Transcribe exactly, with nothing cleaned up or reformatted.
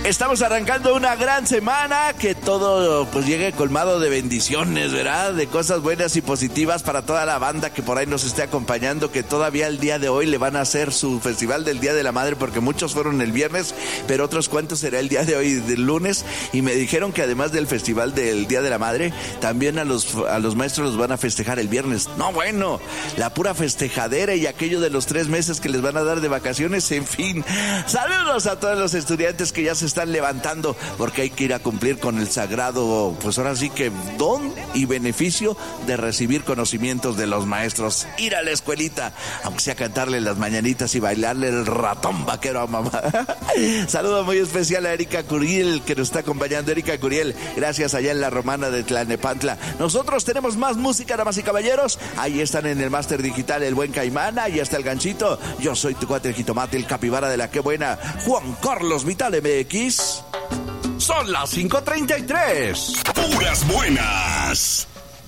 Estamos arrancando una gran semana, que todo pues llegue colmado de bendiciones, ¿verdad? De cosas buenas y positivas para toda la banda que por ahí nos esté acompañando, que todavía el día de hoy le van a hacer su festival del Día de la Madre, porque muchos fueron el viernes, pero otros cuantos será el día de hoy, del lunes, y me dijeron que además del festival del Día de la Madre, también a los, a los maestros los van a festejar el viernes. No, bueno, la pura festejadera y aquello de los tres meses que les van a dar de vacaciones, en fin. Saludos a todos los estudiantes que ya se están levantando, porque hay que ir a cumplir con el sagrado, pues ahora sí que don y beneficio de recibir conocimientos de los maestros. Ir a la escuelita, aunque sea cantarle las mañanitas y bailarle el ratón vaquero a mamá. Saludo muy especial a Erika Curiel, que nos está acompañando. Erika Curiel, gracias, allá en la Romana de Tlalnepantla. Nosotros tenemos más música, damas y caballeros. Ahí están en el máster digital el buen Caimán, ahí está el ganchito. Yo soy tu cuate el jitomate, el capibara de la que buena, Juan Carlos Vital M X. Son las cinco treinta y tres. Puras buenas.